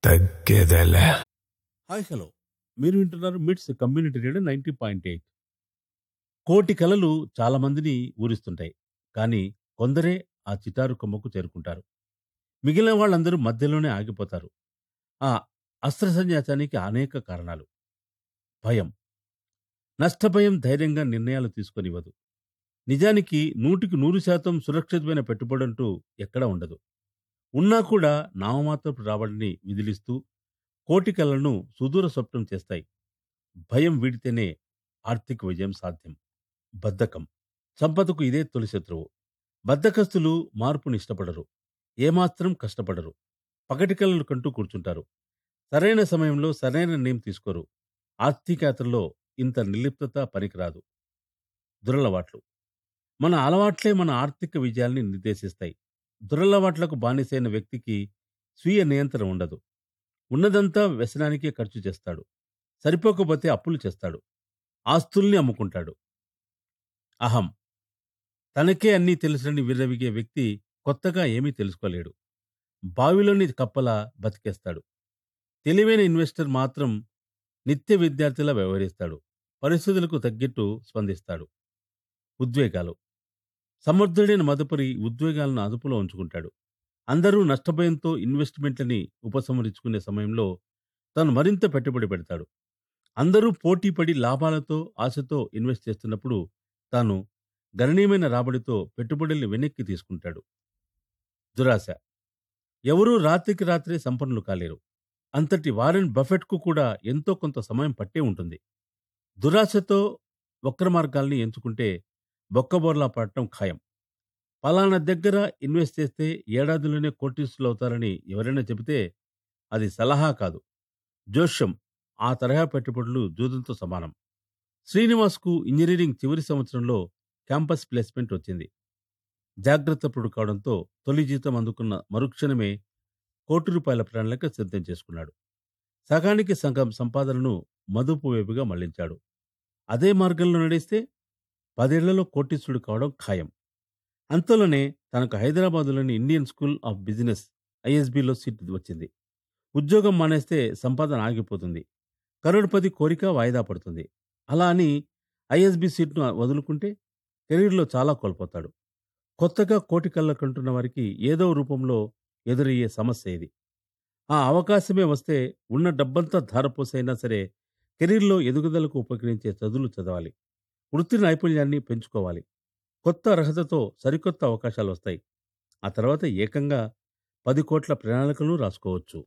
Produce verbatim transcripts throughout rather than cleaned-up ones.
తగ్గేదేలే. Hi hello, మీరు వింటున్నారు మిట్స్ community radio ninety point eight. కోటి కలలు చాలా మందిని ఊరిస్తుంటాయి, కానీ కొందరే ఆ చిటారు కొమ్మకు చేరుకుంటారు. మిగిలిన వాళ్ళందరూ మధ్యలోనే ఆగిపోతారు. ఆ అస్త్ర సన్యాసానికి అనేక కారణాలు. భయం. నష్టభయం ధైర్యంగా నిర్ణయాలు తీసుకొనివ్వదు. నిజానికి నూటికి నూరు శాతం సురక్షితమైన పెట్టుబడంటూ ఎక్కడా ఉండదు. ఉన్నా కూడా నామమాత్రపు రాబడిని విదిలిస్తూ కోటి కలలను సుదూర స్వప్నం చేస్తాయి. భయం వీడితేనే ఆర్థిక విజయం సాధ్యం. బద్ధకం. సంపదకు ఇదే తొలి శత్రువు. బద్ధకస్తులు మార్పుని ఇష్టపడరు, ఏమాత్రం కష్టపడరు. పగటి కలలు కంటూ కూర్చుంటారు. సరైన సమయంలో సరైన నిర్ణయం తీసుకోరు. ఆర్థిక యాత్రలో ఇంత నిర్లిప్తత పనికిరాదు. దురలవాట్లు. మన అలవాట్లే మన ఆర్థిక విజయాల్ని నిర్దేశిస్తాయి. దురలవాట్లకు బానిసైన వ్యక్తికి స్వీయ నియంత్రణ ఉండదు. ఉన్నదంతా వ్యసనానికే ఖర్చు చేస్తాడు. సరిపోకపోతే అప్పులు చేస్తాడు. ఆస్తుల్ని అమ్ముకుంటాడు. అహం. తనకే అన్నీ తెలుసని విర్రవిగే వ్యక్తి కొత్తగా ఏమీ తెలుసుకోలేడు. బావిలోని కప్పలా బతికేస్తాడు. తెలివైన ఇన్వెస్టర్ మాత్రం నిత్య విద్యార్థిలా వ్యవహరిస్తాడు. పరిస్థితులకు తగ్గట్టు స్పందిస్తాడు. ఉద్వేగాలు. సమర్థుడైన మదుపరి ఉద్వేగాలను అదుపులో ఉంచుకుంటాడు. అందరూ నష్టభయంతో ఇన్వెస్ట్మెంట్లని ఉపసంహరించుకునే సమయంలో తాను మరింత పెట్టుబడి పెడతాడు. అందరూ పోటీపడి లాభాలతో ఆశతో ఇన్వెస్ట్ చేస్తున్నప్పుడు తాను గణనీయమైన రాబడితో పెట్టుబడుల్ని వెనక్కి తీసుకుంటాడు. దురాశ. ఎవరూ రాత్రికి రాత్రే సంపన్నులు కాలేరు. అంతటి వారెన్ బఫెట్కు కూడా ఎంతో కొంత సమయం పట్టే ఉంటుంది. దురాశతో వక్ర మార్గాల్ని ఎంచుకుంటే బొక్కబోర్లా పడటం ఖాయం. పలానా దగ్గర ఇన్వెస్ట్ చేస్తే ఏడాదిలోనే కోటీశ్వరులు అవుతారని ఎవరైనా చెబితే అది సలహా కాదు, జోష్యం. ఆ తరహా పెట్టుబడులు జూదంతో సమానం. శ్రీనివాస్కు ఇంజనీరింగ్ చివరి సంవత్సరంలో క్యాంపస్ ప్లేస్మెంట్ వచ్చింది. జాగ్రత్త పడు కావడంతో తొలి జీతం అందుకున్న మరుక్షణమే కోటి రూపాయల ప్రణాళిక సిద్ధం చేసుకున్నాడు. సగానికి సగం సంపాదనను మదుపు వైపుగా మళ్లించాడు. అదే మార్గంలో నడిస్తే పదేళ్లలో కోటీశ్వరుడు కావడం ఖాయం. అంతలోనే తనకు హైదరాబాదులోని Indian school of business ఐఎస్బిలో seat వచ్చింది. ఉద్యోగం మానేస్తే సంపాదన ఆగిపోతుంది. కరోడ్పతి కోరిక వాయిదా పడుతుంది. అలా అని ఐఎస్బి సీట్ను వదులుకుంటే కెరీర్లో చాలా కోల్పోతాడు. కొత్తగా కోటి కళ్ళ కంటున్న వారికి ఏదో రూపంలో ఎదురయ్యే సమస్య ఇది. ఆ అవకాశమే వస్తే ఉన్న డబ్బంతా ధారపోసైనా సరే కెరీర్లో ఎదుగుదలకు ఉపకరించే చదువులు చదవాలి. వృత్తి నైపుణ్యాన్ని పెంచుకోవాలి. కొత్త అర్హతతో సరికొత్త అవకాశాలు వస్తాయి. ఆ తర్వాత ఏకంగా పది కోట్ల ప్రణాళికలను రాసుకోవచ్చు.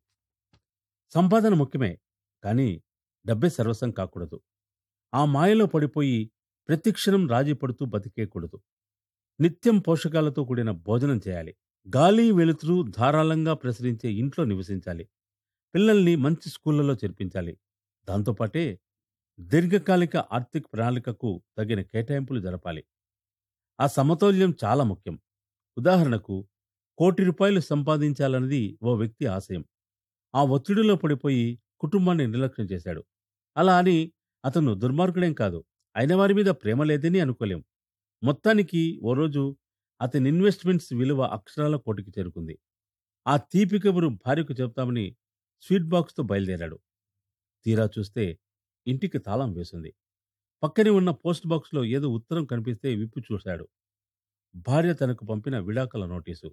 సంపాదన ముఖ్యమే, కానీ డబ్బే సర్వస్వం కాకూడదు. ఆ మాయలో పడిపోయి ప్రతిక్షణం రాజీ పడుతూ బతికేయకూడదు. నిత్యం పోషకాలతో కూడిన భోజనం చేయాలి. గాలి వెలుతురు ధారాళంగా ప్రసరించే ఇంట్లో నివసించాలి. పిల్లల్ని మంచి స్కూళ్లలో చేర్పించాలి. దాంతోపాటే దీర్ఘకాలిక ఆర్థిక ప్రణాళికకు తగిన కేటాయింపులు జరపాలి. ఆ సమతౌల్యం చాలా ముఖ్యం. ఉదాహరణకు, కోటి రూపాయలు సంపాదించాలన్నది ఓ వ్యక్తి ఆశయం. ఆ ఒత్తిడిలో పడిపోయి కుటుంబాన్ని నిర్లక్ష్యం చేశాడు. అలా అని అతను దుర్మార్గుడేం కాదు. అయిన వారి మీద ప్రేమ లేదని అనుకోలేం. మొత్తానికి ఓ రోజు అతని ఇన్వెస్ట్మెంట్స్ విలువ అక్షరాల కోటికి చేరుకుంది. ఆ తీపి కబురు భార్యకు చెప్తామని స్వీట్ బాక్స్తో బయలుదేరాడు. తీరా చూస్తే ఇంటికి తాళం వేసింది. పక్కనే ఉన్న పోస్ట్ బాక్స్లో ఏదో ఉత్తరం కనిపిస్తే విప్పి చూశాడు. భార్య తనకు పంపిన విడాకుల నోటీసు.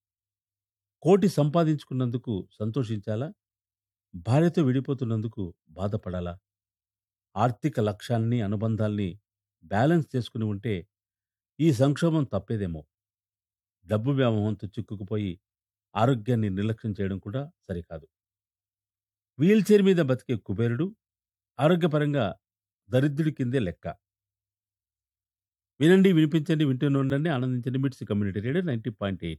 కోటి సంపాదించుకున్నందుకు సంతోషించాలా? భార్యతో విడిపోతున్నందుకు బాధపడాలా? ఆర్థిక లక్ష్యాల్ని అనుబంధాల్ని బ్యాలెన్స్ చేసుకుని ఉంటే ఈ సంక్షోభం తప్పేదేమో. డబ్బు వ్యామోహంతో చిక్కుకుపోయి ఆరోగ్యాన్ని నిర్లక్ష్యం చేయడం కూడా సరికాదు. వీల్చైర్ మీద బతికే కుబేరుడు ఆరోగ్యపరంగా దరిద్రుడి కిందే లెక్క. వినండి, వినిపించండి, వింటూనే ఉండండి, ఆనందించండి. మిట్స్ community radio ninety point eight.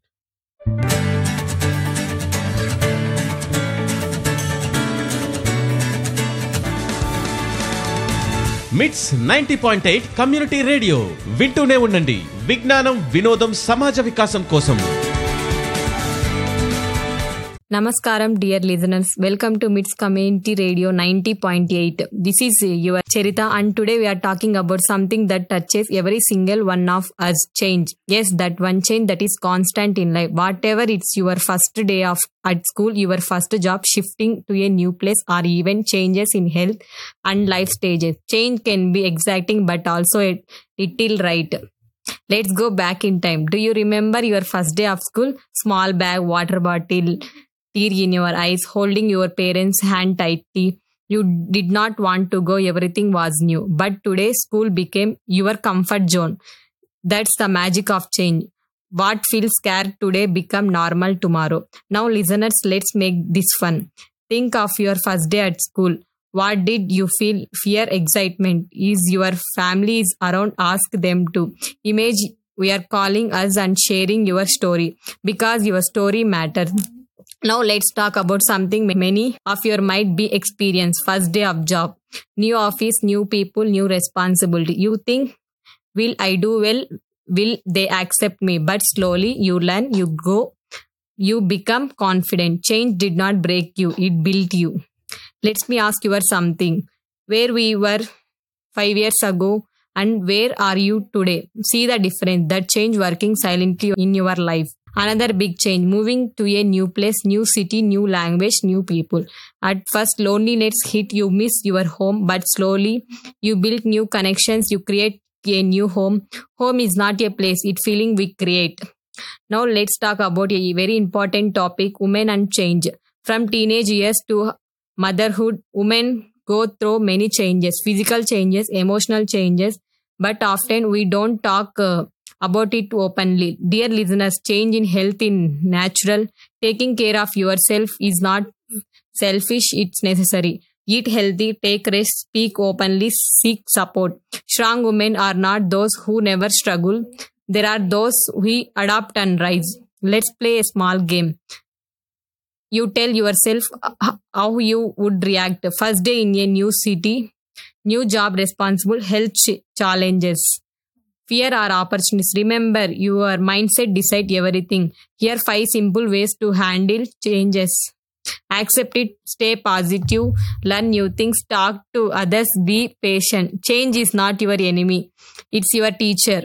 మిట్స్ ninety point eight community radio వింటూనే ఉండండి. విజ్ఞానం, వినోదం, సమాజ వికాసం కోసం. Namaskaram, dear listeners. Welcome to MITS Community Radio ninety point eight. This is your Cherita, and today we are talking about something that touches every single one of us, change. Yes, that one change that is constant in life. Whatever it's your first day of at school, your first job, shifting to a new place, or even changes in health and life stages. Change can be exciting, but also a little right. Let's go back in time. Do you remember your first day of school? Small bag, water bottle, tear in your eyes, holding your parents' hand tightly. You did not want to go, everything was new. But today, school became your comfort zone. That's the magic of change. What feels scared today become normal tomorrow. Now, listeners, let's make this fun. Think of your first day at school. What did you feel? Fear, excitement? Is your family is around? Ask them to. Image we are calling us and sharing your story because your story matters. Now let's talk about something many of you might be experience. First day of job. New office, new people, new responsibility. You think, will I do well? Will they accept me? But slowly you learn, you grow, you become confident. Change did not break you, it built you. Let me ask you something. Where we were five years ago and where are you today? See the difference, that change working silently in your life. Another big change, moving to a new place, new city, new language, new people. At first, loneliness hit you, miss your home, but slowly you build new connections, you create a new home. Home is not a place, it's feeling we create. Now let's talk about a very important topic, women and change. From teenage years to motherhood, women go through many changes, physical changes, emotional changes, but often we don't talk uh, about it openly. Dear listeners, change in health in natural. Taking care of yourself is not selfish, it's necessary. Eat healthy, take rest, speak openly, seek support. Strong women are not those who never struggle. There are those who adapt and rise. Let's play a small game. You tell yourself uh, how you would react. First day in a new city, new job responsible, health ch- challenges. Fear or opportunities. Remember, your mindset decide everything. Here five simple ways to handle changes. Accept it, stay positive, learn new things, talk to others, be patient. Change is not your enemy, it's your teacher.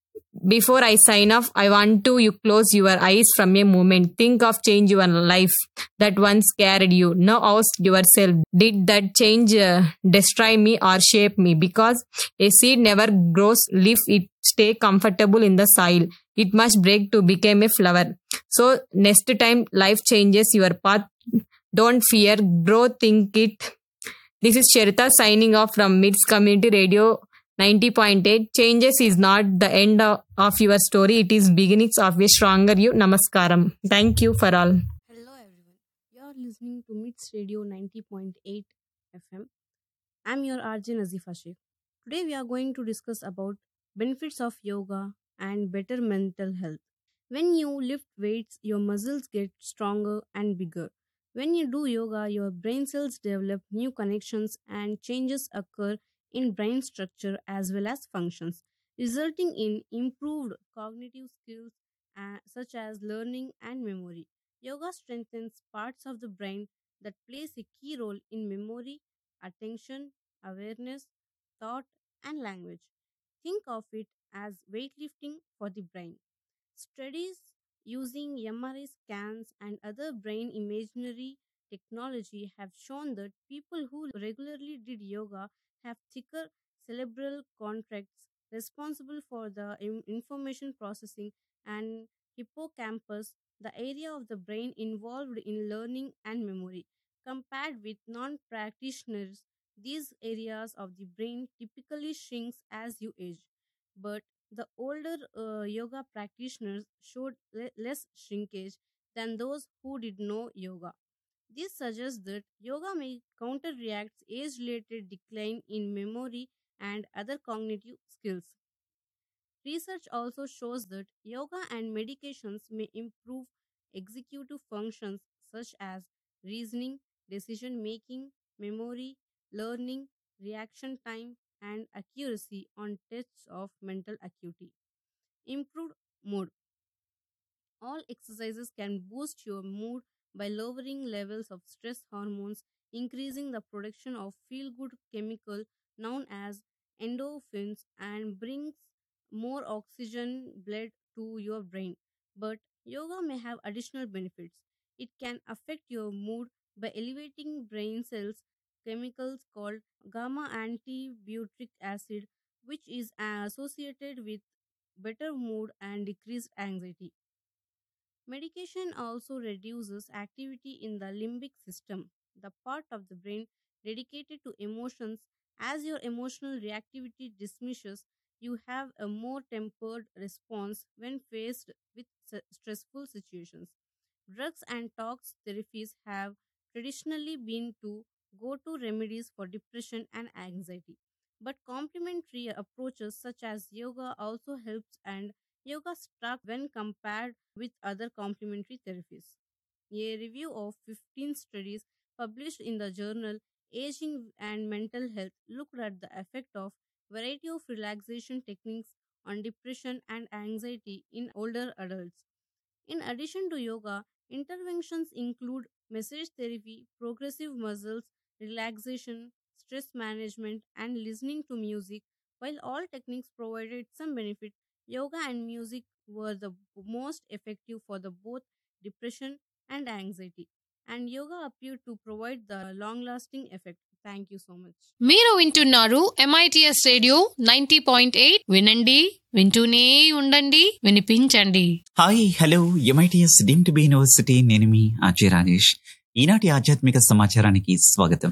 Before I sign off, I want to you close your eyes from a moment. Think of change your life that once scared you. Now ask yourself, did that change uh, destroy me or shape me? Because a seed never grows leaf, it stay comfortable in the soil. It must break to become a flower. So next time life changes your path, don't fear, grow, think it. This is Sherita signing off from MITS Community Radio ninety point eight. Changes is not the end of, of your story, it is beginnings of a stronger you. Namaskaram. Thank you for all. Hello everyone. You are listening to MITS Radio ninety point eight F M. I'm your R J Nazifa Sheikh. Today we are going to discuss about benefits of yoga and better mental health. When you lift weights, your muscles get stronger and bigger. When you do yoga, your brain cells develop new connections and changes occur in brain structure as well as functions, resulting in improved cognitive skills uh, such as learning and memory. Yoga strengthens parts of the brain that plays a key role in memory, attention, awareness, thought, and language. Think of it as weightlifting for the brain. Studies using M R I scans and other brain imagery technology have shown that people who regularly did yoga have thicker cerebral contracts responsible for the in- information processing and hippocampus, the area of the brain involved in learning and memory. Compared with non practitioners, these areas of the brain typically shrinks as you age. But the older uh, yoga practitioners showed le- less shrinkage than those who did no yoga. This suggests that yoga may counteract age related decline in memory and other cognitive skills. Research also shows that yoga and medications may improve executive functions such as reasoning, decision making, memory, learning, reaction time, and accuracy on tests of mental acuity. Improved mood. All exercises can boost your mood by lowering levels of stress hormones, increasing the production of feel good chemical known as endorphins, and brings more oxygen blood to your brain. But yoga may have additional benefits. It can affect your mood by elevating brain cells chemicals called gamma antibutyric acid, which is uh, associated with better mood and decreased anxiety. Medication also reduces activity in the limbic system, the part of the brain dedicated to emotions. As your emotional reactivity diminishes, you have a more tempered response when faced with s- stressful situations. Drugs and talks therapies have traditionally been to go to remedies for depression and anxiety. But complementary approaches such as yoga also helps, and yoga struck when compared with other complementary therapies. A review of fifteen studies published in the journal Aging and Mental Health looked at the effect of variety of relaxation techniques on depression and anxiety in older adults. In addition to yoga, interventions include massage therapy, progressive muscles, relaxation, stress management, and listening to music. While all techniques provided some benefit, yoga and music were the most effective for the both depression and anxiety. And yoga appeared to provide the long lasting effect. Thank you so much. మీరు వింటున్నారు MITS radio ninety point eight వినండి వింటూనే ఉండండి వినిపించండి. Hi hello MITS deem to be university, నేను మీ RJ Rajesh. ఈనాటి ఆధ్యాత్మిక సమాచారానికి స్వాగతం.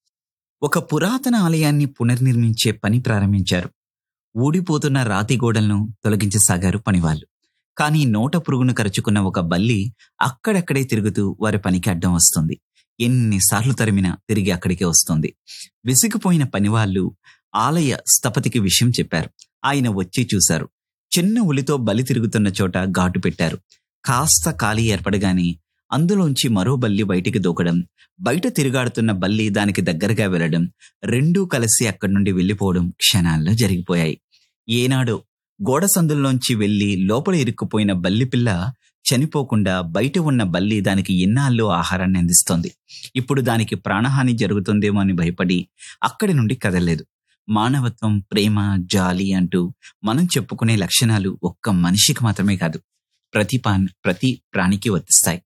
ఒక పురాతన ఆలయాన్ని పునర్నిర్మించే పని ప్రారంభించారు. ఊడిపోతున్న రాతి గోడలను తొలగించసాగారు పనివాళ్ళు. కానీ నోట పురుగును కరుచుకున్న ఒక బల్లి అక్కడక్కడే తిరుగుతూ వారి పనికి అడ్డం వస్తుంది. ఎన్నిసార్లు తరిమినా తిరిగి అక్కడికే వస్తుంది. విసిగిపోయిన పనివాళ్ళు ఆలయ స్థపతికి విషయం చెప్పారు. ఆయన వచ్చి చూశారు. చిన్న ఉలితో బలి తిరుగుతున్న చోట ఘాటు పెట్టారు. కాస్త ఖాళీ ఏర్పడగానే అందులోంచి మరో బల్లి బయటికి దూకడం, బయట తిరుగాడుతున్న బల్లి దానికి దగ్గరగా వెళ్లడం, రెండూ కలిసి అక్కడి నుండి వెళ్లిపోవడం క్షణాల్లో జరిగిపోయాయి. ఏనాడో గోడ సందుల్లోంచి వెళ్లి లోపల ఇరుక్కుపోయిన బల్లి పిల్ల చనిపోకుండా బయట ఉన్న బల్లి దానికి ఎన్నాళ్ళు ఆహారాన్ని అందిస్తోంది. ఇప్పుడు దానికి ప్రాణహాని జరుగుతుందేమో అని భయపడి అక్కడి నుండి కదలలేదు. మానవత్వం, ప్రేమ, జాలి అంటూ మనం చెప్పుకునే లక్షణాలు ఒక్క మనిషికి మాత్రమే కాదు, ప్రతి పా ప్రతి ప్రాణికి వర్తిస్తాయి.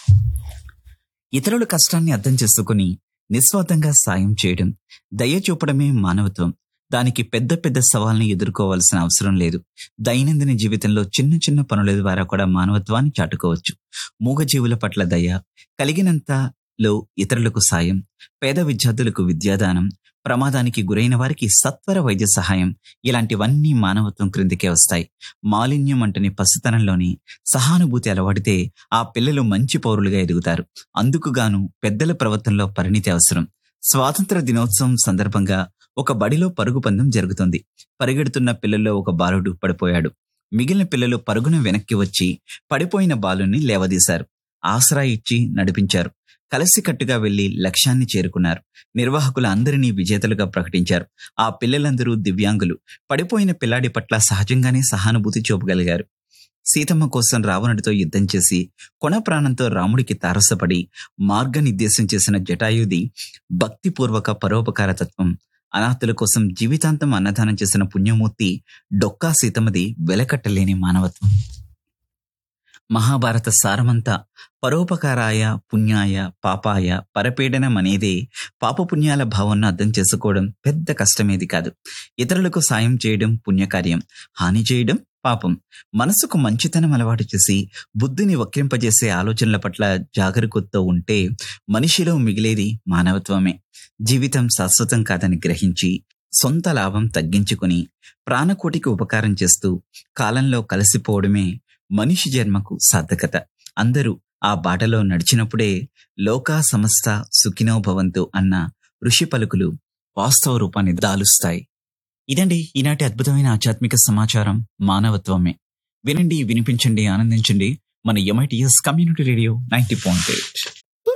ఇతరుల కష్టాన్ని అర్థం చేసుకుని నిస్వార్థంగా సాయం చేయడం, దయ చూపడమే మానవత్వం. దానికి పెద్ద పెద్ద సవాల్ని ఎదుర్కోవాల్సిన అవసరం లేదు. దైనందిన జీవితంలో చిన్న చిన్న పనుల ద్వారా కూడా మానవత్వాన్ని చాటుకోవచ్చు. మూగజీవుల పట్ల దయ, కలిగినంతలో ఇతరులకు సాయం, పేద విద్యార్థులకు విద్యాదానం, ప్రమాదానికి గురైన వారికి సత్వర వైద్య సహాయం, ఇలాంటివన్నీ మానవత్వం క్రిందికే వస్తాయి. మాలిన్యం అంటని పసితనంలోని సహానుభూతి అలవాడితే ఆ పిల్లలు మంచి పౌరులుగా ఎదుగుతారు. అందుకుగాను పెద్దల ప్రవర్తనలో పరిణితి అవసరం. స్వాతంత్ర దినోత్సవం సందర్భంగా ఒక బడిలో పరుగు పందెం జరుగుతుంది. పరిగెడుతున్న పిల్లల్లో ఒక బాలుడు పడిపోయాడు. మిగిలిన పిల్లలు పరుగున వెనక్కి వచ్చి పడిపోయిన బాలుని లేవదీశారు. ఆసరా ఇచ్చి నడిపించారు. కలిసికట్టుగా వెళ్లి లక్ష్యాన్ని చేరుకున్నారు. నిర్వాహకులు అందరినీ విజేతలుగా ప్రకటించారు. ఆ పిల్లలందరూ దివ్యాంగులు. పడిపోయిన పిల్లాడి పట్ల సహజంగానే సహానుభూతి చూపగలిగారు. సీతమ్మ కోసం రావణుడితో యుద్ధం చేసి కొన ప్రాణంతో రాముడికి తారసపడి మార్గనిర్దేశం చేసిన జటాయుది భక్తిపూర్వక పరోపకార తత్వం, అనాథుల కోసం జీవితాంతం అన్నదానం చేసిన పుణ్యమూర్తి డొక్కా సీతమ్మది వెలకట్టలేని మానవత్వం. మహాభారత సారమంతా పరోపకారాయ పుణ్యాయ పాపాయ పరపీడనం అనేదే. పాపపుణ్యాల భావనను అర్థం చేసుకోవడం పెద్ద కష్టమేది కాదు. ఇతరులకు సాయం చేయడం పుణ్యకార్యం, హాని చేయడం పాపం. మనసుకు మంచితనం అలవాటు చేసి బుద్ధిని వక్రింపజేసే ఆలోచనల పట్ల జాగరూకతతో ఉంటే మనిషిలో మిగిలేది మానవత్వమే. జీవితం శాశ్వతం కాదని గ్రహించి సొంత లాభం తగ్గించుకుని ప్రాణకోటికి ఉపకారం చేస్తూ కాలంలో కలిసిపోవడమే మనిషి జన్మకు సార్థకత. అందరూ ఆ బాటలో నడిచినప్పుడే లోకా సమస్త సుఖినో భవంతు అన్న ఋషి పలుకులు వాస్తవ రూపాన్ని దాలుస్తాయి. ఇదండి ఈనాటి అద్భుతమైన ఆధ్యాత్మిక సమాచారం, మానవత్వమే. వినండి, వినిపించండి, ఆనందించండి. మన MITS community radio ninety point eight.